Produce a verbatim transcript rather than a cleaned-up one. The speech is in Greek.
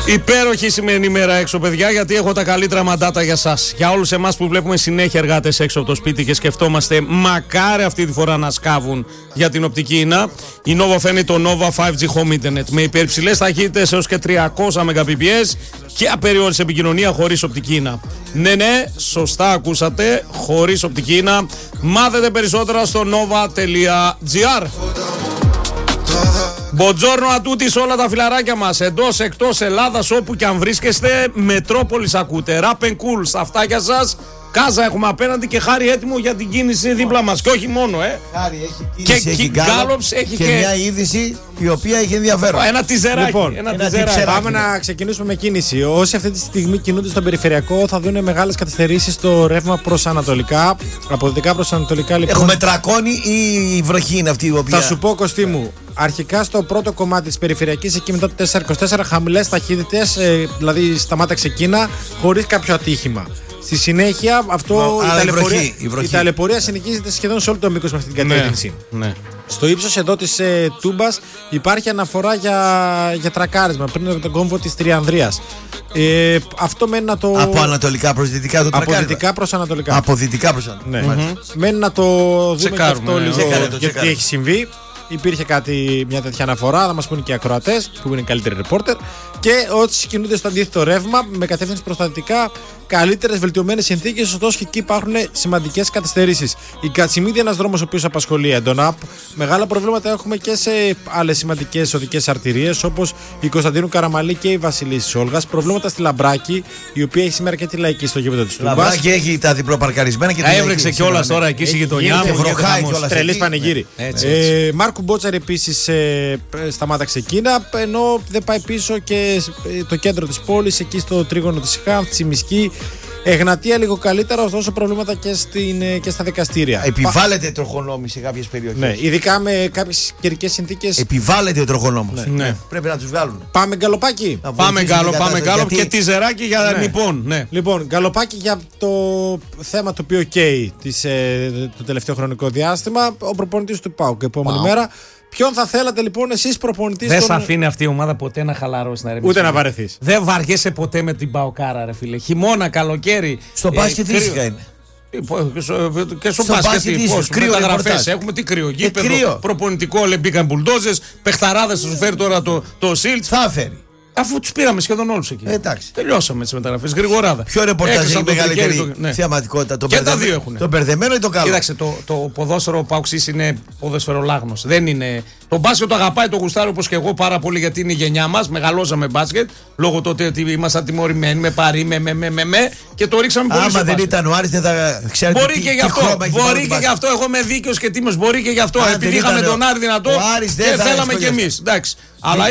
Υπέροχη σημερινή μέρα έξω, παιδιά, γιατί έχω τα καλύτερα μαντάτα για σας. Για όλους εμάς που βλέπουμε συνέχεια εργάτες έξω από το σπίτι και σκεφτόμαστε μακάρι αυτή τη φορά να σκάβουν για την οπτική ίνα. Η Nova φέρνει το Nova φάιβ τζι Home Internet με υπερψηλές ταχύτητες έως και τριακόσια Mbps και απεριόριστη επικοινωνία χωρίς οπτική ίνα. Ναι, ναι, σωστά ακούσατε, χωρίς οπτική ίνα. Μάθετε περισσότερα στο nova.gr. Μποτζόρνο ατούτη σε όλα τα φιλαράκια μας, εντός, εκτός Ελλάδας, όπου και αν βρίσκεστε. Μετρόπολης ακούτε, Rap and Cool στα αυτάκια σας. Κάζα έχουμε απέναντι και Χάρη έτοιμο για την κίνηση δίπλα μας. Και όχι μόνο, ε. Χάρη έχει κίνηση, και έχει γκάλοψ, έχει και, και μια είδηση η οποία έχει ενδιαφέρον. Ένα τιζεράκι. Λοιπόν, ένα ένα τιζεράκι. τιψεράκι. Πάμε να ξεκινήσουμε με κίνηση. Όσοι αυτή τη στιγμή κινούνται στον περιφερειακό θα δουν μεγάλες καθυστερήσεις στο ρεύμα προς ανατολικά. Από δυτικά προς ανατολικά, λοιπόν. Έχουμε τρακόνη ή η βροχή είναι αυτή η οποία. Θα σου πω, Κωστή μου, αρχικά στο πρώτο κομμάτι της περιφερειακής, εκεί μετά το τέσσερα είκοσι τέσσερα, χαμηλές ταχύτητες, ε, δηλαδή σταμάταξε Κίνα, χωρίς κάποιο ατύχημα. Στη συνέχεια, αυτό Μα, η, άρα η ταλαιπωρία, βροχή, η βροχή. η ταλαιπωρία συνεχίζεται σχεδόν σε όλο το μήκος με αυτή την κατεύθυνση. Ναι, ναι. Στο ύψος εδώ της ε, Τούμπας υπάρχει αναφορά για, για τρακάρισμα πριν από τον κόμβο της Τριανδρίας. Ε, αυτό μένει να το. Από ανατολικά προς δυτικά το από τρακάρισμα. δυτικά προς ανατολικά. Από δυτικά προς ανατολικά. Ναι. Mm-hmm. Μένει να το δούμε και Τσεκάρουμε, αυτό ναι. λίγο Τσεκάρε το, γιατί τσεκάρε. έχει συμβεί. Υπήρχε κάτι, μια τέτοια αναφορά, θα μας πούνε και οι ακροατές που είναι οι καλύτεροι ρεπόρτερ. Και όσοι κινούνται στο αντίθετο ρεύμα με κατεύθυνση προς τα δυτικά, καλύτερες βελτιωμένες συνθήκες, ωστόσο και εκεί υπάρχουν σημαντικές καθυστερήσεις. Η Κατσιμίδη, ένας δρόμος ο οποίος απασχολεί έντονα. Μεγάλα προβλήματα έχουμε και σε άλλες σημαντικές οδικές αρτηρίες όπως η Κωνσταντίνου Καραμαλή και η Βασιλίσσης Όλγας. Προβλήματα στη Λαμπράκη, η οποία έχει σήμερα και τη Λαϊκή στο γήπεδο της Τούμπας. Λαμπράκι έχει τα διπλοπαρκαρισμένα και την Έβρεξε Λαϊκή κιόλας σήμερα, τώρα ναι. εκεί στη Έχει γειτονιά γίνει μου. και βροχάει γίνεται κιόλας. Τρελής εκεί. πανηγύρι. Ναι, έτσι, έτσι. Ε, Μάρκου Μπότσαρ επίσης ε, σταμάταξε Κίνα, ενώ δεν πάει πίσω και ε, το κέντρο της πόλης, εκεί στο τρίγωνο της Χάνθ, Τσιμισκή, Εγνατία λίγο καλύτερα, ωστόσο προβλήματα και, στην, ε, και στα δικαστήρια. Επιβάλλεται τροχονόμη σε κάποιες περιοχές. Ναι, ειδικά με κάποιες καιρικές συνθήκες. Επιβάλλεται ο τροχονόμος. Ναι. Πρέπει να τους βγάλουν. Πάμε γκαλοπάκι. Να Πάμε βοηθήσουν γκάλο, την πάμε κατάσταση, γκάλο γιατί και τιζεράκι για Ναι. λοιπόν. Ναι. Λοιπόν, γκαλοπάκι για το θέμα το οποίο καίει τις, ε, το τελευταίο χρονικό διάστημα. Ο προπονητής του ΠΑΟΚ, επόμενη Πάω. μέρα. Ποιον θα θέλατε λοιπόν εσείς προπονητής? Δεν των- σε αφήνει αυτή η ομάδα ποτέ να χαλαρώσει, να ρεμίσει. Ούτε να βαρεθείς. Δεν βαριέσαι ποτέ με την Παοκάρα, ρε φίλε. Χειμώνα, καλοκαίρι. Στο ε, μπάσκετ κρύο. ήσυχα είναι. Τι, πω, Και στο, και στο Στο μπάσκετ, μπάσκετ τι, ίσως, πώς, κρύο μεταγραφές. ρεπορτάζ. Έχουμε τι κρύο, γήπεδο, κρύο. προπονητικό, λέει, μπήκαν μπουλντόζες, παιχταράδες θα σου φέρει τώρα το, το Σίλτ. Θα φέρει. Αφού τους πήραμε σχεδόν όλους εκεί. Ε, εντάξει. Τελειώσαμε τις μεταγραφές, γρηγοράδα. Ποιο ρεπορτάζ έχει Έκλεισαν το μεγαλύτερη τρικέρι, το- ναι. θεαματικότητα, το Και τα μπερδεμένο- δύο έχουνε. Το μπερδεμένο ή το καλό? Κοίταξε, το, το ποδόσφαιρο Παοξής είναι ποδοσφαιρολάγνος. Δεν είναι. Το μπάσκετ το αγαπάει το γουστάρι όπως και εγώ πάρα πολύ γιατί είναι η γενιά μας. Μεγαλώσαμε μπάσκετ λόγω τότε ότι ήμασταν τιμωρημένοι με παρή, με, με, με, με, με και το ρίξαμε πολύ Άμα στο δεν μπάσκετ. ήταν ο Άρης δεν θα ξέρετε Μπορεί τι, και τι γι' αυτό. χρώμα έχει πάρει Μπορεί το και γι' μπάσκετ. αυτό. Εγώ είμαι δίκαιος και τίμος. Μπορεί και γι' αυτό. Αν Επειδή δεν είχαμε ήταν ο- τον Άρη δυνατό ο Άρης δεν και θα θέλαμε κι σχολιάσει. εμείς. Εντάξει. Αλλά